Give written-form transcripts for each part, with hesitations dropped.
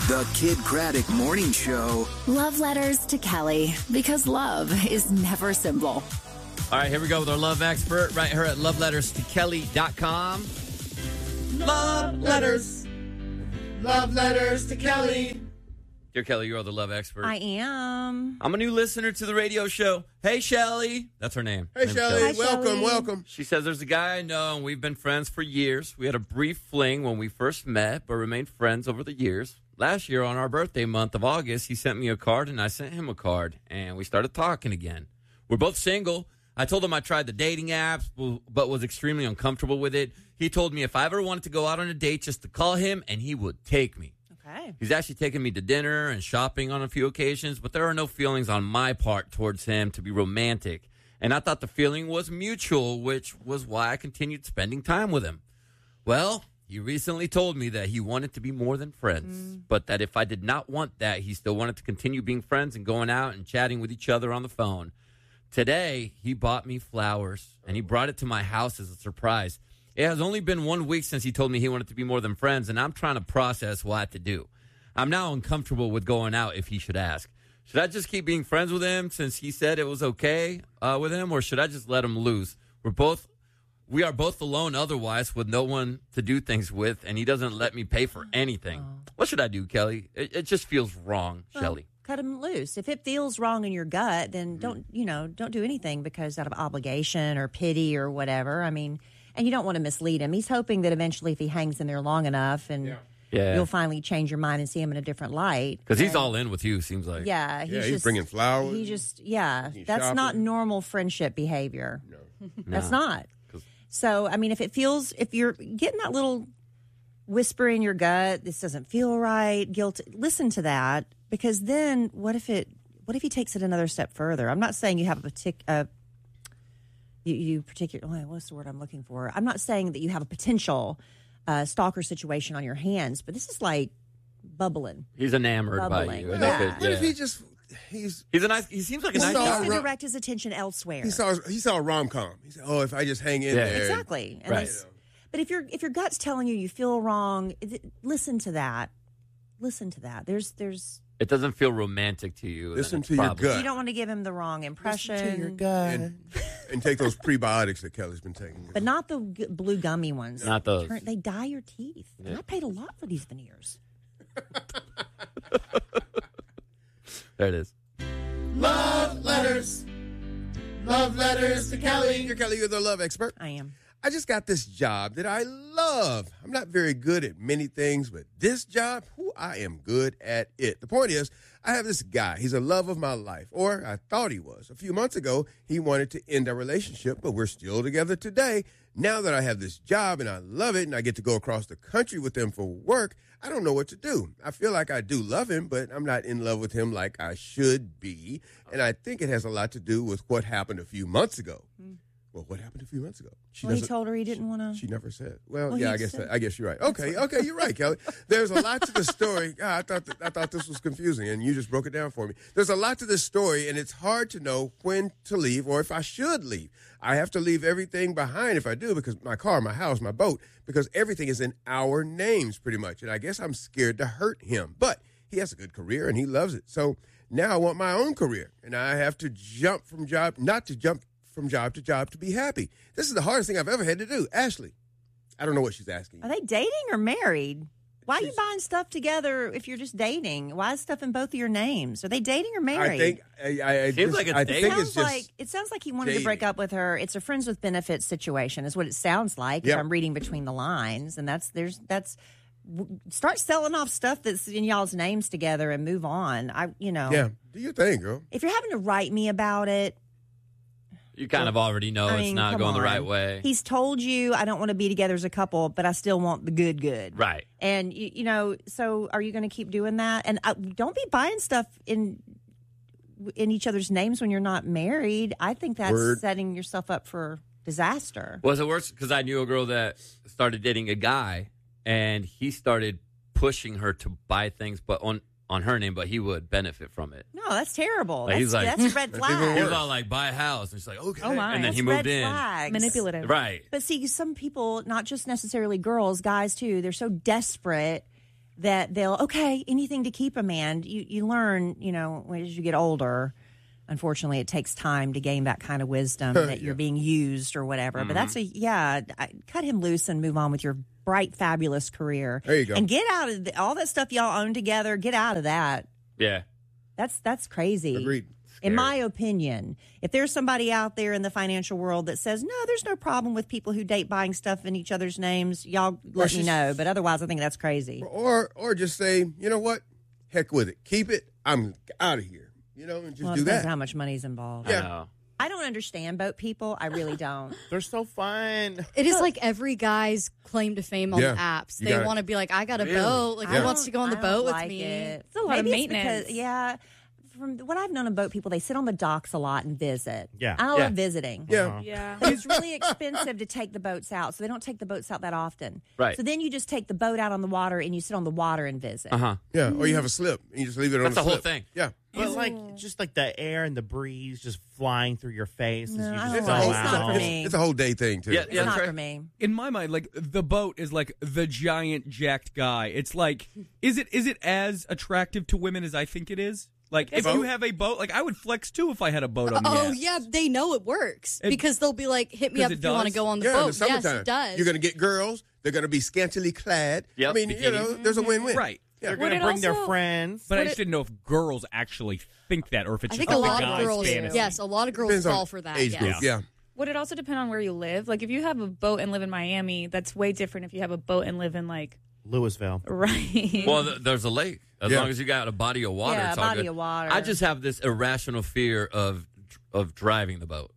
The Kid Craddock Morning Show. Love letters to Kelly, because love is never simple. All right, here we go with our love expert right here at lovelettersToKelly.com. Love letters. Love letters to Kelly. Dear Kelly, you are the love expert. I am. I'm a new listener to the radio show. Hey, Shelly. That's her name. Hey, Her name's Shelly. Hi, Welcome, Shelley. welcome. She says there's a guy I know, and we've been friends for years. We had a brief fling when we first met, but remained friends over the years. Last year, on our birthday month of August, he sent me a card, and I sent him a card, and we started talking again. We're both single. I told him I tried the dating apps, but was extremely uncomfortable with it. He told me if I ever wanted to go out on a date, just to call him, and he would take me. Okay. He's actually taken me to dinner and shopping on a few occasions, but there are no feelings on my part towards him to be romantic. And I thought the feeling was mutual, which was why I continued spending time with him. Well, he recently told me that he wanted to be more than friends, but that if I did not want that, he still wanted to continue being friends and going out and chatting with each other on the phone. Today, he bought me flowers, and he brought it to my house as a surprise. It has only been 1 week since he told me he wanted to be more than friends, and I'm trying to process what to do. I'm now uncomfortable with going out if he should ask. Should I just keep being friends with him since he said it was okay with him, or should I just let him loose? We are both alone otherwise with no one to do things with, and he doesn't let me pay for anything. What should I do, Kelly? It just feels wrong, Shelly. Cut him loose. If it feels wrong in your gut, then don't do anything because out of obligation or pity or whatever. I mean, and you don't want to mislead him. He's hoping that eventually if he hangs in there long enough and you'll finally change your mind and see him in a different light. Because he's all in with you, seems like. Yeah. He's bringing flowers. He's He's that's not shopping. normal friendship behavior. No. That's not. So, I mean, if you're getting that little whisper in your gut, this doesn't feel right, guilt, listen to that. Because then, what if he takes it another step further? I'm not saying you have what's the word I'm looking for? I'm not saying that you have a potential stalker situation on your hands, but this is like bubbling. He's enamored by Bubbling. you. Yeah. What if he just he's He seems like a He nice saw guy. He needs to Ro- direct his attention elsewhere. he saw a rom-com. He said, "Oh, if I just hang in Yeah. there." Exactly. And Right. but if your gut's telling you feel wrong, listen to that. Listen to that. There's It doesn't feel romantic to you. Listen then it's to your probably- gut. you don't want to give him the wrong impression. And take those prebiotics that Kelly's been taking. But not the blue gummy ones. Not those. They dye your teeth. And I paid a lot for these veneers. There it is. Love letters. Love letters to Kelly. You're Kelly, you're the love expert. I am. I just got this job that I love. I'm not very good at many things, but this job, I am good at it. The point is, I have this guy. He's a love of my life, or I thought he was. A few months ago, he wanted to end our relationship, but we're still together today. Now that I have this job and I love it and I get to go across the country with him for work, I don't know what to do. I feel like I do love him, but I'm not in love with him like I should be. And I think it has a lot to do with what happened a few months ago. Well, what happened a few months ago? He doesn't- told her he didn't want to. She never said. Well, Well, yeah, he I said- guess you're right. Okay, you're right, Kelly. There's a lot to the story. God, I thought this was confusing, and you just broke it down for me. There's a lot to this story, and it's hard to know when to leave or if I should leave. I have to leave everything behind if I do, because my car, my house, my boat, because everything is in our names pretty much, and I guess I'm scared to hurt him. But he has a good career, and he loves it. So now I want my own career, and I have to jump from job, not to jump from job to job to be happy. This is the hardest thing I've ever had to do. Ashley, I don't know what she's asking. Are they dating or married? Why are you buying stuff together if you're just dating? Why is stuff in both of your names? Are they dating or married? I think I Seems like it's I dating. think it's just It sounds like he wanted to break dating. up with her. It's a friends with benefits situation, is what it sounds like. Yep. If I'm reading between the lines, and start selling off stuff that's in y'all's names together and move on. yeah. Do your thing, girl. If you're having to write me about it, You kind of already know I it's mean, not come going the on. right way. He's told you I don't want to be together as a couple, but I still want the good. Right. And so are you going to keep doing that? And don't be buying stuff in each other's names when you're not married. I think that's Word. setting yourself up for disaster. Was it worse? Because I knew a girl that started dating a guy, and he started pushing her to buy things, but on her name, but he would benefit from it. No, that's terrible. Like, he's like- that's a red even flag. He was all like, buy a house. And she's like, okay. Oh, my. And then That's he moved red in. flags. Manipulative. Right. But see, some people, not just necessarily girls, guys too, they're so desperate that anything to keep a man. You learn, as you get older. Unfortunately, it takes time to gain that kind of wisdom that you're being used or whatever. But that's cut him loose and move on with your bright, fabulous career. There you go. And get out of all that stuff y'all own together. Get out of that. Yeah. That's crazy. Agreed. In my opinion, if there's somebody out there in the financial world that says, no, there's no problem with people who date buying stuff in each other's names, y'all let me know. But otherwise, I think that's crazy. Or just say, you know what? Heck with it. Keep it. I'm out of here. And just do that. How much money's involved. Yeah. I don't understand boat people. I really don't. They're so fun. It is like every guy's claim to fame on the apps. They want to be like, I got a boat. Like, who wants to go on the boat with me? It's a lot of maintenance. From what I've known of boat people, they sit on the docks a lot and visit. Yeah. I love visiting. Yeah. Yeah. But it's really expensive to take the boats out, so they don't take the boats out that often. Right. So then you just take the boat out on the water and you sit on the water and visit. Uh-huh. Yeah. Or you have a slip and you just leave it on That's the the whole slip. thing. Yeah. But just like the air and the breeze just flying through your face as you I just don't go like it. It's out. not for me. It's a whole day thing, too. Yeah, It's yeah, not that's for right. me. In my mind, like the boat is like the giant jacked guy. It's like, is it as attractive to women as I think it is? Like if you have a boat, like I would flex too if I had a boat on the Oh, ass. yeah, they know it works because they'll be like, hit me up if you want to go on the In the boat. Yes, summertime. it does. You're going to get girls. They're going to be scantily clad. Yep, I mean, bikinis. there's a win-win. Right. They're Would going to it bring their also- friends. But I just didn't know if girls actually think that or if it's I just think a the lot of guy's girls, fantasy. yes, a lot of girls Depends on fall for that. age Yes. group. Yeah. Would it also depend on where you live? Like, if you have a boat and live in Miami, that's way different if you have a boat and live in, like, Louisville. right. Well, there's a lake. As Yeah. long as you got a body of water, Yeah, it's a all body good. of water. I just have this irrational fear of driving the boat.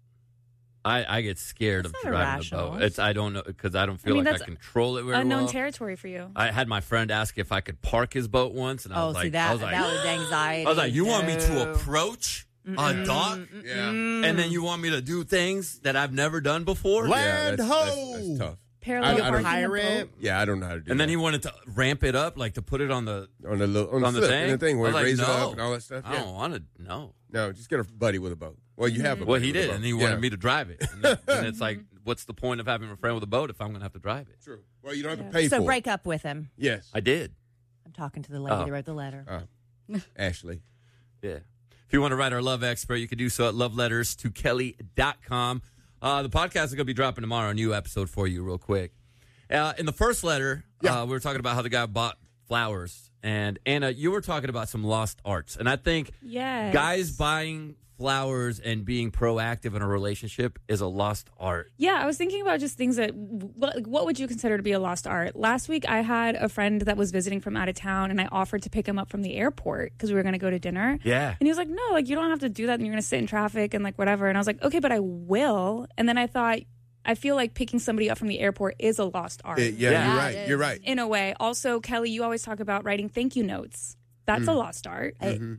I get scared That's of not driving the irrational. boat. I don't know because I don't feel like I that's control it very Unknown well. territory for you. I had my friend ask if I could park his boat once, and I was see like, that I was like, that was anxiety. I was like, you want me to No. approach a dock, Yeah. and then you want me to do things that I've never done before? Land that's ho! tough. Parallel I don't- parking a Pirate. boat. Yeah, I don't know how to do And that. then he wanted to ramp it up, like to put it on the on the on the slip, thing. and the thing where I was it like, raises it no. up and all that stuff. I Yeah. don't want to. No. No, just get a buddy with a boat. Well, you have a Well, buddy he with a did, boat. and he wanted me to drive it. And it's like, what's the point of having a friend with a boat if I'm going to have to drive it? True. Well, you don't have to pay So for break it. up with him. Yes. I did. I'm talking to the lady Oh. that wrote the letter. Ashley. Yeah. If you want to write our love expert, you can do so at loveletterstokelly.com. The podcast is going to be dropping tomorrow, a new episode for you real quick. In the first letter, we were talking about how the guy bought flowers. And Anna, you were talking about some lost arts. And I think Yes. guys buying flowers and being proactive in a relationship is a lost art. Yeah, I was thinking about just things that, what would you consider to be a lost art? Last week, I had a friend that was visiting from out of town, and I offered to pick him up from the airport because we were going to go to dinner. Yeah. And he was like, no, like, you don't have to do that, and you're going to sit in traffic and, like, whatever. And I was like, okay, but I will. And then I thought, I feel like picking somebody up from the airport is a lost art. Yeah, Yeah, you're it right. is. You're right. In a way. Also, Kelly, you always talk about writing thank you notes. That's a lost art.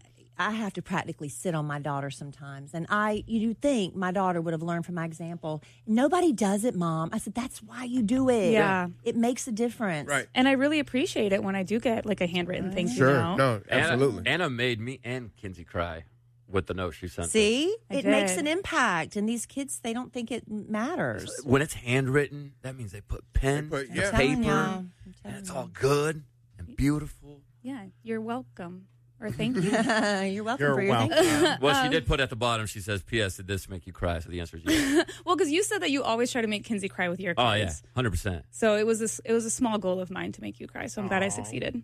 I have to practically sit on my daughter sometimes. And you think my daughter would have learned from my example. Nobody does it, Mom. I said, that's why you do it. Yeah. It makes a difference. Right. And I really appreciate it when I do get, like, a handwritten thank you Sure. note. No, absolutely. Anna made me and Kinsey cry with the note she sent. See? I It makes did. an impact. And these kids, they don't think it matters. When it's handwritten, that means they put pen They put- and yeah. Telling paper, y'all. I'm and telling it's you. all good and beautiful. Yeah, you're welcome. Or thank you. You're welcome You're for your welcome. thank you. Well, she did put at the bottom, she says, P.S., did this make you cry? So the answer is yes. Well, because you said that you always try to make Kinsey cry with your kids. Oh, yeah, 100%. So it was a small goal of mine to make you cry. So I'm glad I succeeded.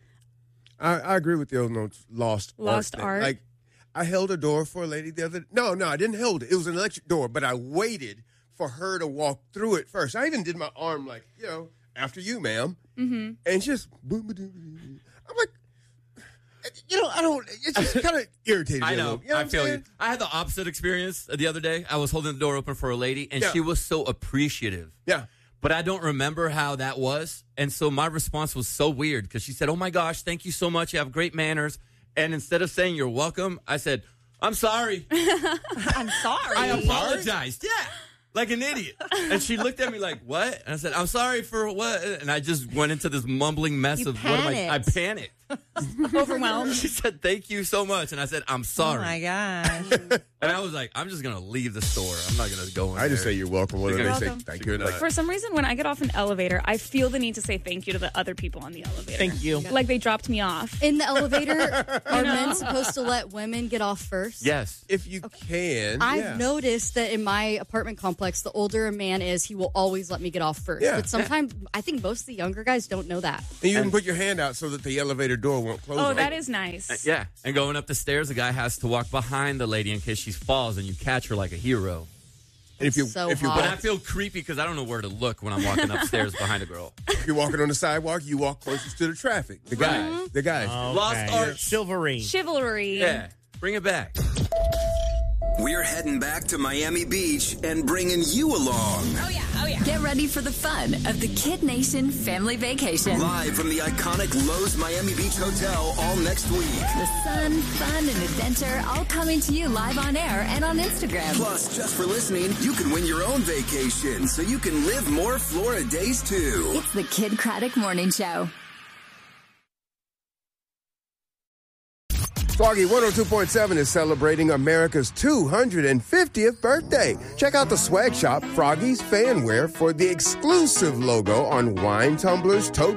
I agree with the old notes. Lost Lost art. Like, I held a door for a lady the other. No, I didn't hold it. It was an electric door, but I waited for her to walk through it first. I even did my arm like, after you, ma'am. Mm-hmm. And just boom, boom, boom, boom. I'm like, I don't. It's just kind of irritating. I me a know. little. You know I what I'm feel saying? you. I had the opposite experience the other day. I was holding the door open for a lady, and Yeah. she was so appreciative. Yeah. But I don't remember how that was. And so my response was so weird because she said, oh, my gosh, thank you so much. You have great manners. And instead of saying you're welcome, I said, I'm sorry. I'm sorry. I apologized. Yeah. Like an idiot. And she looked at me like, what? And I said, I'm sorry for what? And I just went into this mumbling mess You of what am I panicked. panicked. Overwhelmed. She said, "Thank you so much," and I said, "I'm sorry." Oh my gosh. And I was like, "I'm just gonna leave the store. I'm not gonna go in." I just say you're welcome. What do they say? Thank you. For some reason, when I get off an elevator, I feel the need to say thank you to the other people on the elevator. Thank you. Like they dropped me off. In the elevator, are men supposed to let women get off first? Yes. If you can. I've noticed that in my apartment complex, the older a man is, he will always let me get off first. Yeah. But sometimes, I think most of the younger guys don't know that. And you can put your hand out so that the elevator door won't close. Oh, that is nice. Yeah. And going up the stairs, the guy has to walk behind the lady in case she falls, and you catch her like a hero. And if you hot. But I feel creepy because I don't know where to look when I'm walking upstairs behind a girl. If you're walking on the sidewalk, you walk closest to the traffic. The guys. The guys. Okay. Lost art. Chivalry. Yeah. Bring it back. We're heading back to Miami Beach and bringing you along. Oh, yeah. Get ready for the fun of the Kid Nation family vacation. Live from the iconic Lowe's Miami Beach Hotel all next week. The sun, fun, and adventure all coming to you live on air and on Instagram. Plus, just for listening, you can win your own vacation so you can live more Florida days too. It's the Kid Craddock Morning Show. Froggy 102.7 is celebrating America's 250th birthday. Check out the swag shop, Froggy's Fanwear, for the exclusive logo on wine tumblers, tote